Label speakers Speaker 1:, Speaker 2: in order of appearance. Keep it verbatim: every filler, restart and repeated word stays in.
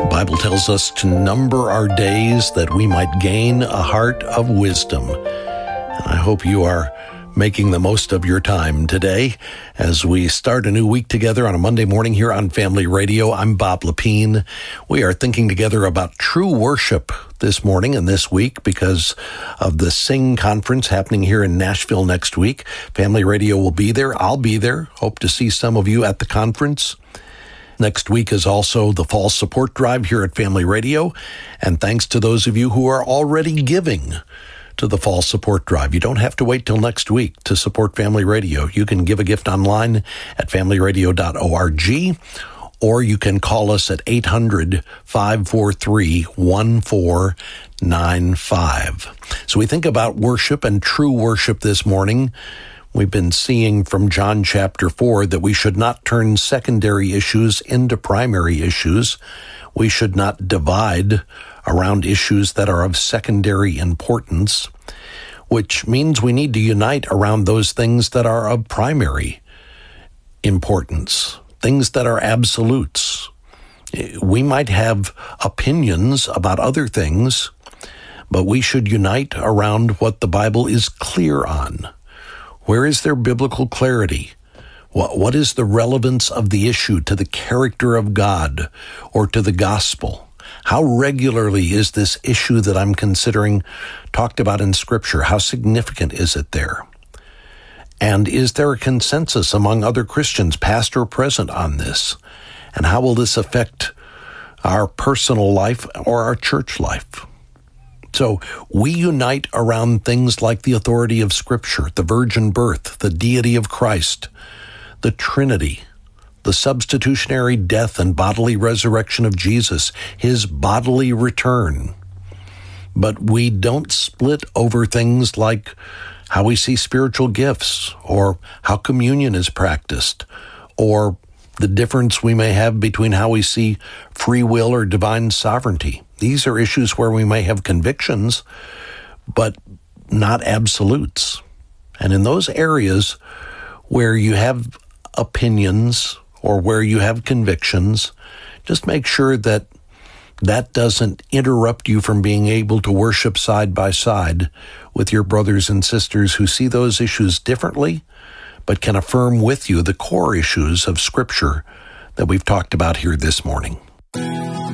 Speaker 1: The Bible tells us to number our days that we might gain a heart of wisdom. And I hope you are making the most of your time today as we start a new week together on a Monday morning here on Family Radio. I'm Bob Lepine. We are thinking together about true worship this morning and this week because of the Sing Conference happening here in Nashville next week. Family Radio will be there. I'll be there. Hope to see some of you at the conference. Next week is also the Fall Support Drive here at Family Radio. And thanks to those of you who are already giving to the Fall Support Drive. You don't have to wait till next week to support Family Radio. You can give a gift online at family radio dot org, or you can call us at eight hundred, five four three, one four nine five. So we think about worship and true worship this morning. We've been seeing from John chapter four that we should not turn secondary issues into primary issues. We should not divide around issues that are of secondary importance, which means we need to unite around those things that are of primary importance, things that are absolutes. We might have opinions about other things, but we should unite around what the Bible is clear on. Where is there biblical clarity? What, what is the relevance of the issue to the character of God or to the gospel? How regularly is this issue that I'm considering talked about in Scripture? How significant is it there? And is there a consensus among other Christians, past or present, on this? And how will this affect our personal life or our church life? So we unite around things like the authority of Scripture, the virgin birth, the deity of Christ, the Trinity, the substitutionary death and bodily resurrection of Jesus, his bodily return. But we don't split over things like how we see spiritual gifts, or how communion is practiced, or the difference we may have between how we see free will or divine sovereignty. These are issues where we may have convictions, but not absolutes. And in those areas where you have opinions or where you have convictions, just make sure that that doesn't interrupt you from being able to worship side by side with your brothers and sisters who see those issues differently, but can affirm with you the core issues of Scripture that we've talked about here this morning.